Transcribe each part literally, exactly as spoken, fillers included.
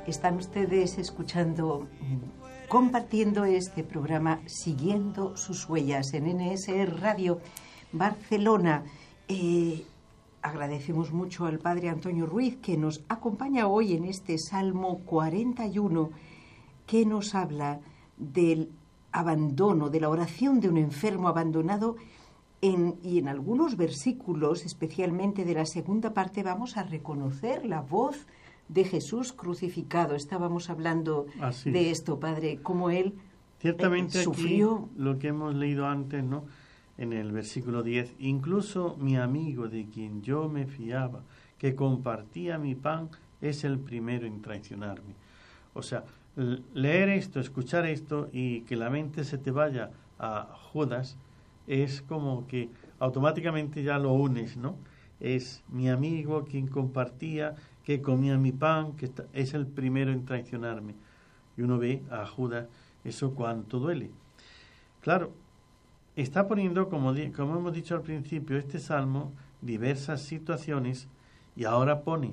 Están ustedes escuchando, compartiendo este programa Siguiendo sus huellas en N S E Radio Barcelona. Eh, agradecemos mucho al Padre Antonio Ruiz, que nos acompaña hoy en este Salmo cuarenta y uno, que nos habla del abandono, de la oración de un enfermo abandonado. En, y en algunos versículos, especialmente de la segunda parte, vamos a reconocer la voz de Jesús crucificado. Estábamos hablando Así de es. esto, Padre, cómo Él Ciertamente eh, sufrió. Aquí, lo que hemos leído antes, ¿no? En el versículo diez, incluso mi amigo de quien yo me fiaba, que compartía mi pan, es el primero en traicionarme. O sea, leer esto, escuchar esto y que la mente se te vaya a Judas, es como que automáticamente ya lo unes, ¿no? Es mi amigo quien compartía, que comía mi pan, que está, es el primero en traicionarme. Y uno ve a Judas, eso cuánto duele. Claro, está poniendo, como, como hemos dicho al principio, este salmo, diversas situaciones, y ahora pone,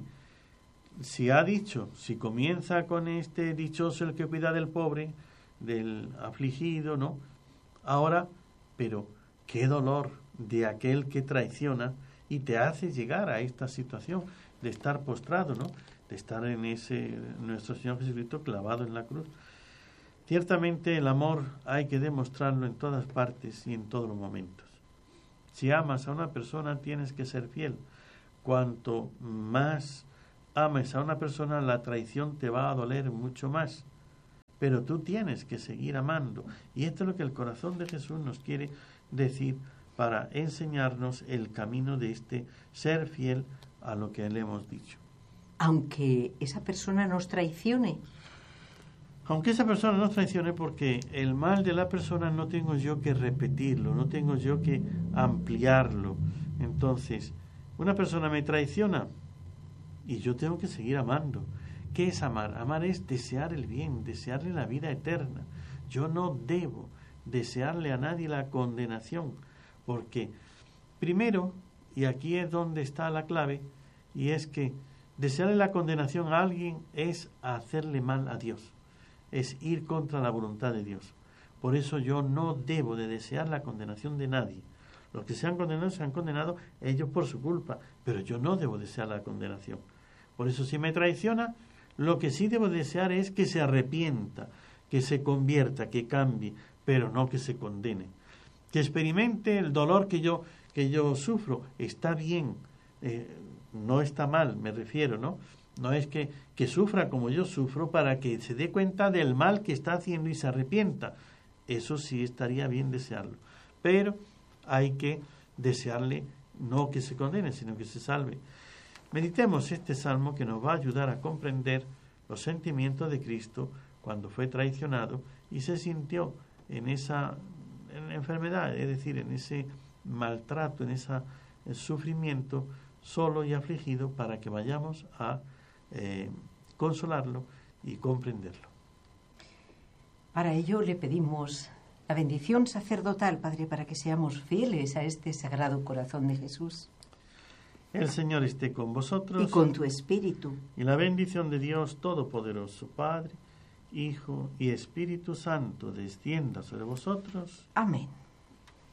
si ha dicho, si comienza con este dichoso el que cuida del pobre, del afligido, ¿no? Ahora, pero qué dolor de aquel que traiciona y te hace llegar a esta situación de estar postrado, ¿no? De estar en ese nuestro Señor Jesucristo clavado en la cruz. Ciertamente el amor hay que demostrarlo en todas partes y en todos los momentos. Si amas a una persona tienes que ser fiel. Cuanto más ames a una persona, la traición te va a doler mucho más. Pero tú tienes que seguir amando. Y esto es lo que el corazón de Jesús nos quiere decir para enseñarnos el camino de este ser fiel a lo que le hemos dicho. Aunque esa persona nos traicione. Aunque esa persona nos traicione, porque el mal de la persona no tengo yo que repetirlo, no tengo yo que ampliarlo. Entonces, una persona me traiciona y yo tengo que seguir amando. ¿Qué es amar? Amar es desear el bien, desearle la vida eterna. Yo no debo desearle a nadie la condenación, porque primero, y aquí es donde está la clave, y es que desearle la condenación a alguien es hacerle mal a Dios, es ir contra la voluntad de Dios. Por eso yo no debo de desear la condenación de nadie. Los que se han condenado, se han condenado ellos por su culpa, pero yo no debo desear la condenación. Por eso si me traiciona, lo que sí debo desear es que se arrepienta, que se convierta, que cambie, pero no que se condene. Que experimente el dolor que yo, que yo sufro. Está bien, eh, no está mal, me refiero, ¿no? No es que, que sufra como yo sufro para que se dé cuenta del mal que está haciendo y se arrepienta. Eso sí estaría bien desearlo. Pero hay que desearle no que se condene, sino que se salve. Meditemos este salmo que nos va a ayudar a comprender los sentimientos de Cristo cuando fue traicionado y se sintió en esa en enfermedad, es decir, en ese maltrato, en ese sufrimiento, solo y afligido, para que vayamos a eh, consolarlo y comprenderlo. Para ello le pedimos la bendición sacerdotal, Padre, para que seamos fieles a este sagrado corazón de Jesús. El Señor esté con vosotros. Y con tu espíritu. Y la bendición de Dios Todopoderoso, Padre, Hijo y Espíritu Santo, descienda sobre vosotros. Amén.